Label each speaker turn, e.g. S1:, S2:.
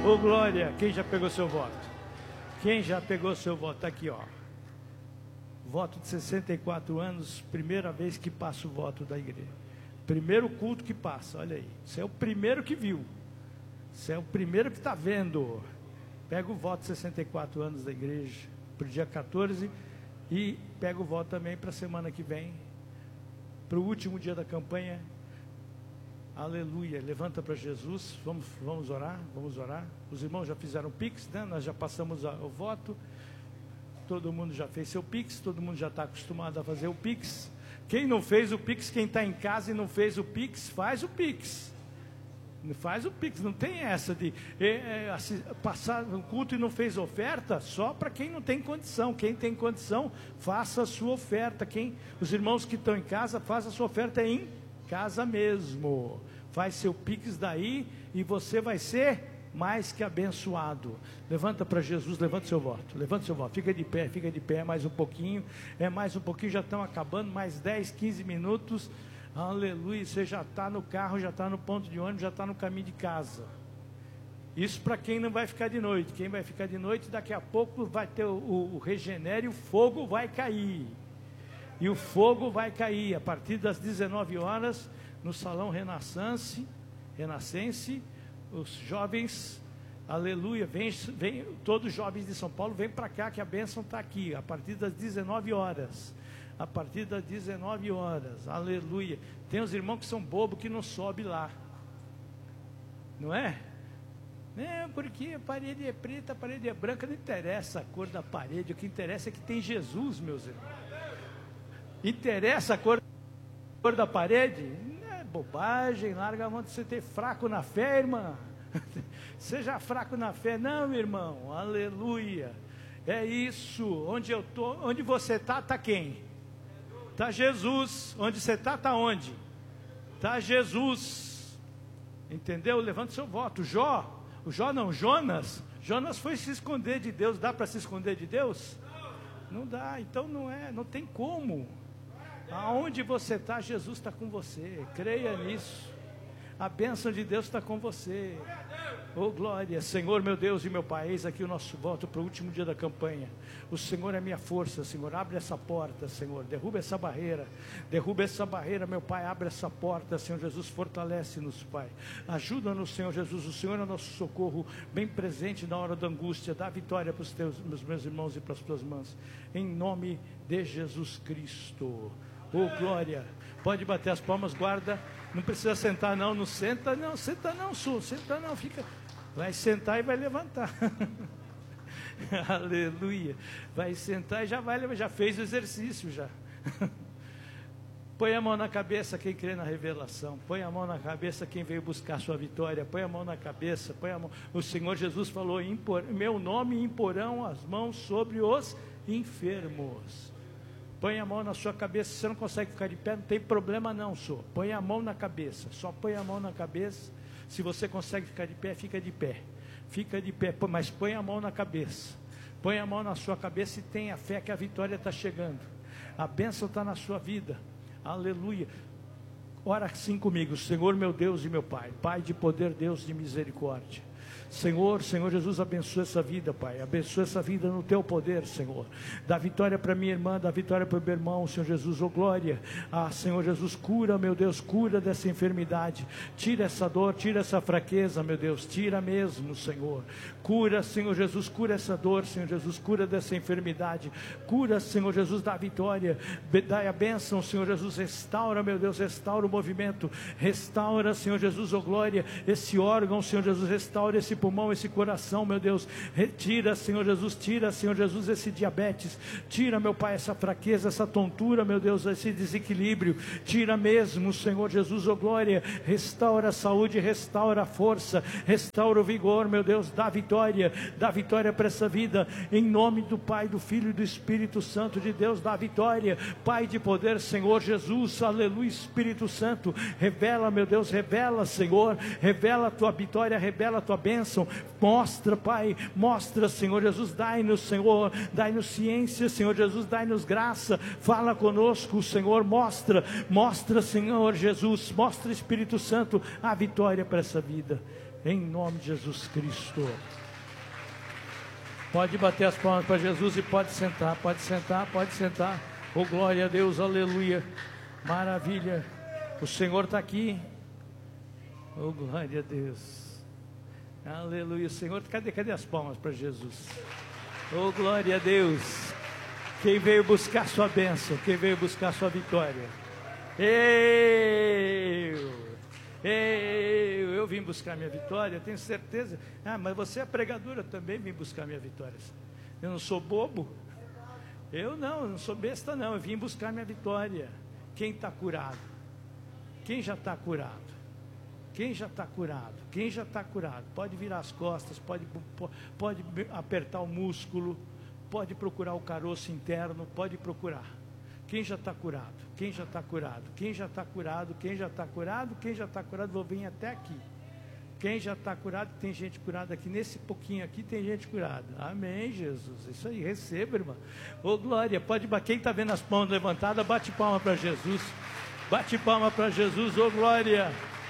S1: Ô glória, quem já pegou seu voto? Quem já pegou seu voto? Tá aqui, ó. Voto de 64 anos, primeira vez que passa o voto da igreja. Primeiro culto que passa, olha aí. Você é o primeiro que viu. Você é o primeiro que está vendo. Pega o voto de 64 anos da igreja para o dia 14 e pega o voto também para a semana que vem, para o último dia da campanha. Aleluia, levanta para Jesus, vamos orar, vamos orar. Os irmãos já fizeram o Pix, né? Nós já passamos o voto, todo mundo já fez seu Pix, todo mundo já está acostumado a fazer o Pix. Quem não fez o Pix, quem está em casa e não fez o Pix, faz o Pix. Faz o Pix, não tem essa de passar um culto e não fez oferta, só para quem não tem condição. Quem tem condição, faça a sua oferta. Os irmãos que estão em casa, faça a sua oferta em casa mesmo. Faz seu Pix daí e você vai ser mais que abençoado. Levanta para Jesus, levanta seu voto, fica de pé mais um pouquinho, já estão acabando, mais 10, 15 minutos, aleluia, você já está no carro, já está no ponto de ônibus, já está no caminho de casa. Isso para quem não vai ficar de noite. Quem vai ficar de noite, daqui a pouco vai ter o regenere, o fogo vai cair, e o fogo vai cair, a partir das 19 horas, no Salão Renascense, os jovens, aleluia, vem, todos os jovens de São Paulo, vem para cá que a bênção está aqui, a partir das 19 horas, aleluia. Tem os irmãos que são bobos que não sobem lá, não é? Não, porque a parede é preta, a parede é branca, não interessa a cor da parede, o que interessa é que tem Jesus, meus irmãos. Interessa a cor da parede? Bobagem, larga a mão de você ter fraco na fé, irmã. Seja fraco na fé, não, meu irmão, aleluia. É isso, onde eu estou, onde você está quem? Está Jesus. Onde você está onde? Está Jesus. Entendeu? Levanta seu voto. Jonas foi se esconder de Deus. Dá para se esconder de Deus? Não dá, então não tem como. Aonde você está, Jesus está com você, creia nisso, a bênção de Deus está com você. Oh glória, Senhor meu Deus e meu Pai, eis aqui o nosso voto para o último dia da campanha. O Senhor é minha força, Senhor, abre essa porta, Senhor, derruba essa barreira, meu Pai, abre essa porta, Senhor Jesus, fortalece-nos, Pai, ajuda-nos, Senhor Jesus, o Senhor é nosso socorro, bem presente na hora da angústia, dá vitória para os meus irmãos e para as tuas mãos, em nome de Jesus Cristo. Oh glória, pode bater as palmas, guarda, não precisa sentar não senta não, fica, vai sentar e vai levantar, aleluia, vai sentar e já fez o exercício já, põe a mão na cabeça quem crê na revelação, põe a mão na cabeça quem veio buscar sua vitória, põe a mão na cabeça, o Senhor Jesus falou, meu nome imporão as mãos sobre os enfermos. Põe a mão na sua cabeça, se você não consegue ficar de pé, não tem problema não, senhor. Põe a mão na cabeça, só põe a mão na cabeça. Se você consegue ficar de pé, fica de pé. Fica de pé, mas põe a mão na cabeça. Põe a mão na sua cabeça e tenha fé que a vitória está chegando. A bênção está na sua vida. Aleluia. Ora assim comigo, Senhor meu Deus e meu Pai, Pai de poder, Deus de misericórdia. Senhor Jesus, abençoa essa vida, Pai, abençoa essa vida no Teu poder, Senhor, dá vitória para minha irmã, dá vitória para o meu irmão, Senhor Jesus, oh glória, Senhor Jesus, cura, meu Deus, cura dessa enfermidade, tira essa dor, tira essa fraqueza, meu Deus, tira mesmo, Senhor, cura, Senhor Jesus, cura essa dor, Senhor Jesus, cura dessa enfermidade, cura, Senhor Jesus, dá vitória, dá a bênção, Senhor Jesus, restaura, meu Deus, restaura o movimento, restaura, Senhor Jesus, oh glória, esse órgão, Senhor Jesus, restaura esse pulmão, esse coração, meu Deus, retira, Senhor Jesus, esse diabetes, tira, meu Pai, essa fraqueza, essa tontura, meu Deus, esse desequilíbrio, tira mesmo, Senhor Jesus, oh glória, restaura a saúde, restaura a força, restaura o vigor, meu Deus, dá vitória para essa vida, em nome do Pai, do Filho e do Espírito Santo de Deus, dá vitória, Pai de poder, Senhor Jesus, aleluia, Espírito Santo, revela, meu Deus, revela, Senhor, revela a tua vitória, revela a tua bênção, mostra, Pai, mostra, Senhor Jesus, dai-nos, Senhor, dai-nos ciência, Senhor Jesus, dai-nos graça, fala conosco, Senhor, mostra, Senhor Jesus, mostra, Espírito Santo, a vitória para essa vida, Em nome de Jesus Cristo. Pode bater as palmas para Jesus e pode sentar, pode sentar, pode sentar. Oh, glória a Deus, aleluia. Maravilha. O Senhor está aqui. Oh, glória a Deus. Aleluia. Senhor, cadê as palmas para Jesus? Oh, glória a Deus. Quem veio buscar sua bênção, quem veio buscar sua vitória? Eu vim buscar minha vitória, eu tenho certeza. Mas você é pregadora, também vim buscar minha vitória. Eu não sou bobo. Eu não sou besta não, eu vim buscar minha vitória. Quem está curado? Quem já está curado? Quem já está curado? Quem já está curado? Pode virar as costas, pode apertar o músculo, pode procurar o caroço interno, pode procurar. Quem já está curado? Quem já está curado? Quem já está curado? Quem já está curado? Quem já está curado? Vou vir até aqui. Quem já está curado? Tem gente curada aqui. Nesse pouquinho aqui tem gente curada. Amém, Jesus. Isso aí, receba, irmã. Ô, glória. Pode bater. Quem está vendo as palmas levantadas, bate palma para Jesus. Bate palma para Jesus. Ô, glória.